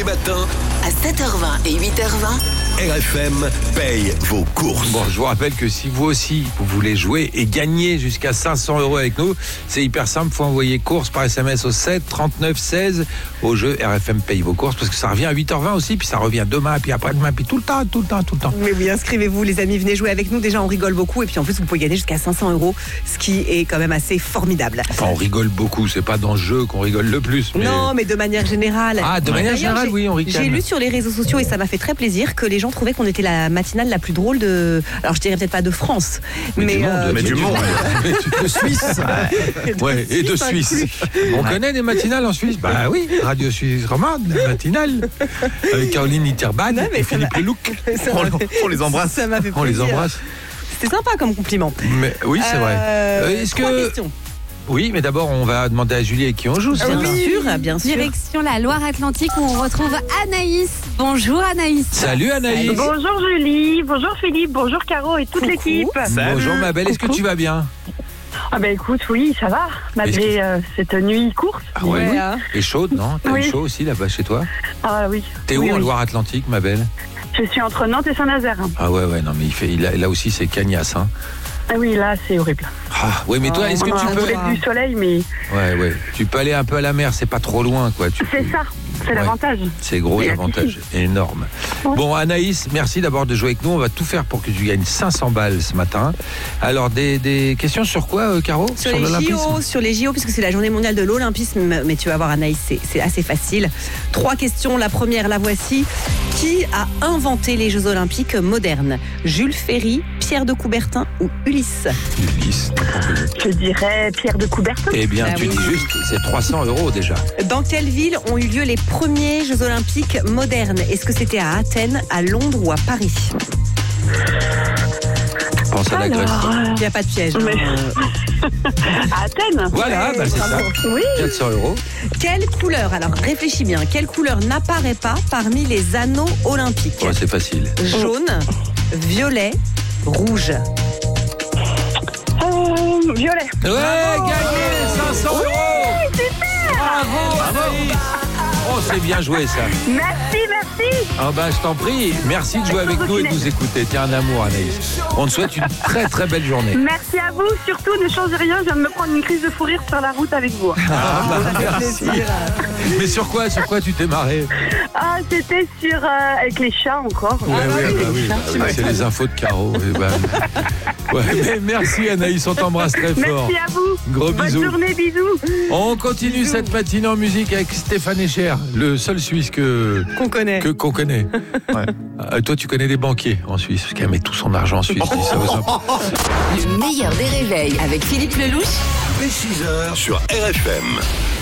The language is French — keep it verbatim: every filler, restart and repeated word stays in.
les matins, À sept heures vingt et huit heures vingt, R F M paye vos courses. Bon, je vous rappelle que si vous aussi, vous voulez jouer et gagner jusqu'à cinq cents euros avec nous, c'est hyper simple. Il faut envoyer courses par S M S au sept trente-neuf seize au jeu R F M paye vos courses, parce que ça revient à huit heures vingt aussi, puis ça revient demain, puis après-demain, puis tout le temps, tout le temps, tout le temps. Mais oui, inscrivez-vous les amis, venez jouer avec nous. Déjà, on rigole beaucoup et puis en plus, vous pouvez gagner jusqu'à cinq cents euros, ce qui est quand même assez formidable. Enfin, on rigole beaucoup. C'est pas dans ce jeu qu'on rigole le plus. Mais... Non, mais de manière générale. Ah, de manière D'ailleurs, générale, j'ai- oui, on ricane. J'ai lu sur les réseaux sociaux et ça m'a fait très plaisir que les gens trouvaient qu'on était la matinale la plus drôle de. Alors, je dirais peut-être pas de France, mais, du monde, euh, mais du monde. De Suisse. Ouais, et de Suisse Suisse. On connaît des matinales en Suisse. Bah oui, Radio Suisse Romande, la matinale. Avec Caroline Nitterban Non, mais et ça Philippe m'a- Lelouch. ça On, m'a fait- on les embrasse. ça m'a fait On les plaisir. embrasse. C'était sympa comme compliment. Mais oui, c'est vrai. Euh, Euh, Est-ce trois que. questions. Oui, mais d'abord, on va demander à Julie avec qui on joue. ce Bien matin. sûr, bien sûr. Direction la Loire-Atlantique où on retrouve Anaïs. Bonjour Anaïs. Salut Anaïs. Bonjour Julie, bonjour Philippe, bonjour Caro et toute Coucou. l'équipe. Bonjour ma belle, est-ce que Coucou. tu vas bien? Ah ben écoute, oui, ça va, Est-ce malgré euh, cette nuit courte. Ah ouais, Ouais, hein. Et chaude, non? T'as Oui. eu chaud aussi là-bas chez toi? Ah oui. T'es oui, où en oui. Loire-Atlantique, ma belle? Je suis entre Nantes et Saint-Nazaire. Ah ouais, ouais, non, mais il fait, il a- là aussi c'est cagnasse, hein. Ah oui, là c'est horrible. Ah, ouais, mais toi, est-ce que On tu a peux. peut-être du soleil, mais Ouais, ouais. Tu peux aller un peu à la mer, c'est pas trop loin, quoi. Tu c'est peux- ça, c'est Ouais. l'avantage. C'est gros Et la l'avantage, énorme. Ouais. Bon, Anaïs, merci d'abord de jouer avec nous. On va tout faire pour que tu gagnes cinq cents balles ce matin. Alors, des, des questions sur quoi, euh, Caro? Sur, les J O, sur les J O, puisque c'est la journée mondiale de l'Olympisme, mais tu vas voir Anaïs, c'est, c'est assez facile. Trois questions, la première, la voici. Qui a inventé les Jeux Olympiques modernes? Jules Ferry, Pierre de Coubertin ou Ulysse? Ulysse, n'importe quoi. Je dirais Pierre de Coubertin. Eh bien, Ah tu oui. dis juste, c'est trois cents euros déjà. Dans quelle ville ont eu lieu les premiers Jeux Olympiques modernes? Est-ce que c'était à Athènes, à Londres ou à Paris? Pense à la Grèce. Alors, euh, Il n'y a pas de piège. Mais- hein. à Athènes. Voilà, Ouais, bah, c'est ça. bravo. Oui. quatre cents euros. Quelle couleur, alors réfléchis bien, quelle couleur n'apparaît pas parmi les anneaux olympiques? Ouais, c'est facile. Jaune, violet, rouge. Euh, violet. Ouais, gagné cinq cents euros. Bravo, Anaïs. Oh, c'est bien joué ça. Merci, merci. Ah bah, je t'en prie. Merci de jouer avec nous et de nous écouter. T'es un amour, Anaïs. On te souhaite une très très belle journée. Merci à vous. Surtout, ne changez rien. Je viens de me prendre une crise de fou rire sur la route avec vous. Ah, bah, merci. Mais sur quoi, sur quoi tu t'es marré? Ah, c'était sur euh, avec les chats encore. Ouais, Ah, ouais, oui, bah les oui, chats. bah oui, c'est les infos de Caro. Eh ben, ouais, mais merci Anaïs, on t'embrasse très fort. Merci à vous. Gros Bonne bisous. journée, bisous. On continue cette matinée en musique avec Stéphane Echer, le seul Suisse que Qu'on connaît. que qu'on connaît. Euh, toi, tu connais des banquiers en Suisse, parce qu'elle met tout son argent en Suisse. si ça vous importe. le meilleur des réveils avec Philippe Lelouch Dès six heures sur R F M.